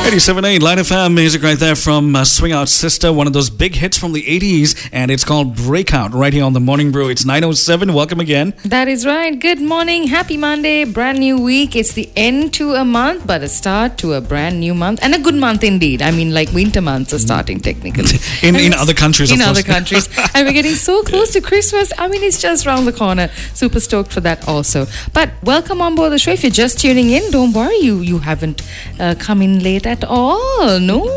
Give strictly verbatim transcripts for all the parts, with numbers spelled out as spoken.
eighty-seven point eight Line F M music right there from uh, Swing Out Sister, one of those big hits from the eighties, and it's called Breakout right here on the Morning Brew. It's nine oh seven. Welcome again. That is right. Good morning. Happy Monday. Brand new week. It's the end to a month, but a start to a brand new month, and a good month indeed. I mean, like winter months are starting technically. in in other countries, in of other course. countries, and we're getting so close to Christmas. I mean, it's just around the corner. Super stoked for that also. But welcome on board the show. If you're just tuning in, don't worry. You you haven't uh, come in late at all.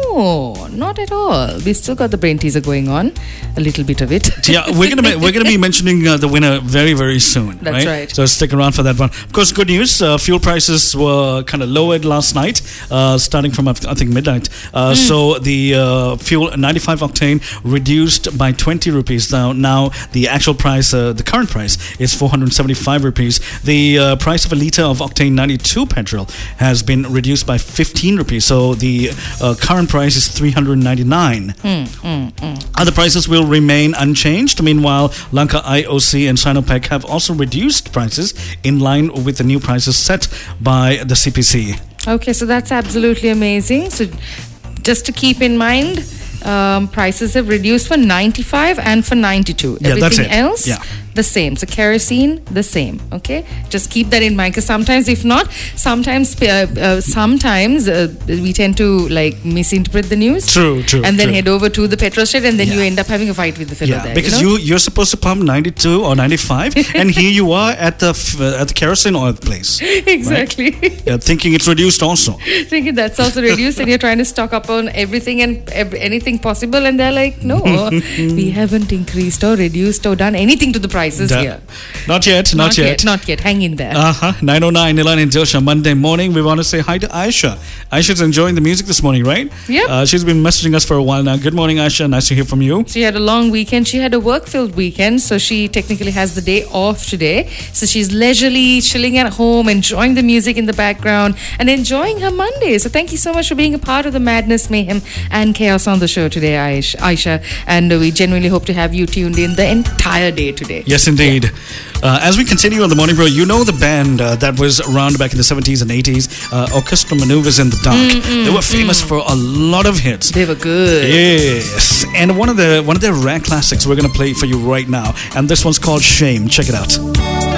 No, not at all. We still got the brain teaser going on, a little bit of it. Yeah, we're gonna we're gonna be mentioning uh, the winner very very soon. That's right? right. So stick around for that one. Of course, good news. Uh, fuel prices were kind of lowered last night, uh, starting from I think midnight. Uh, mm. So the uh, fuel ninety-five octane reduced by twenty rupees. Now now the actual price, uh, the current price is four hundred seventy-five rupees. The uh, price of a liter of octane ninety-two petrol has been reduced by fifteen rupees. So the uh, current price is three hundred ninety-nine. Mm, mm, mm. Other prices will remain unchanged. Meanwhile, Lanka I O C and Sinopec have also reduced prices in line with the new prices set by the C P C. Okay, so that's absolutely amazing. So just to keep in mind, um, prices have reduced for ninety-five and for ninety-two. Yeah, Everything that's it. else, Yeah. the same. So kerosene, the same. Okay, just keep that in mind, because sometimes, if not, sometimes, uh, uh, sometimes uh, we tend to like misinterpret the news. True, true. And then true. head over to the petrol shed, and then Yeah. you end up having a fight with the fellow Yeah, there. because you, know? you you're supposed to pump ninety-two or ninety-five, and here you are at the f- uh, at the kerosene oil place, exactly. yeah, thinking it's reduced also. Thinking that's also reduced, and you're trying to stock up on everything and ev- anything possible, and they're like, no, we haven't increased or reduced or done anything to the prices Da- here. Not yet, not, Not yet, not yet. Hang in there. Uh huh. nine oh nine, Nilan and Josha, Monday morning. We want to say hi to Aisha. Aisha's enjoying the music this morning, right? Yep. Uh, she's been messaging us for a while now. Good morning, Aisha. Nice to hear from you. She had a long weekend. She had a work-filled weekend, so she technically has the day off today. So she's leisurely chilling at home, enjoying the music in the background, and enjoying her Monday. So thank you so much for being a part of the madness, mayhem, and chaos on the show today, Aish- Aisha. And uh, we genuinely hope to have you tuned in the entire day today. Yes, indeed. Yeah. Uh, as we continue on the Morning Brew, you know the band uh, that was around back in the seventies and eighties, uh, Orchestral Maneuvers in the Dark. Mm, mm, they were famous mm. for a lot of hits. They were good. Yes. And one of the one of their rare classics we're going to play for you right now. And this one's called Shame. Check it out.